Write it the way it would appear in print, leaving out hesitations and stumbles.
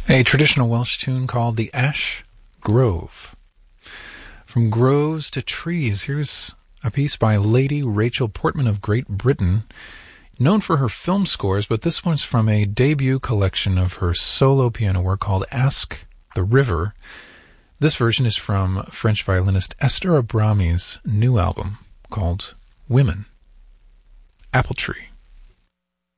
A traditional Welsh tune called the Ash Grove. From groves to trees, here's a piece by Lady Rachel Portman of Great Britain, known for her film scores, but this one's from a debut collection of her solo piano work called Ask the River. This version is from French violinist Esther Abrami's new album called Women. Apple Tree.